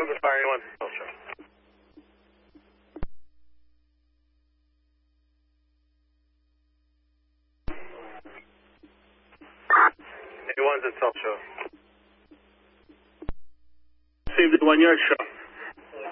Under fire, A1's in South Shore. A1's in South Shore. Received at 1 yard, show.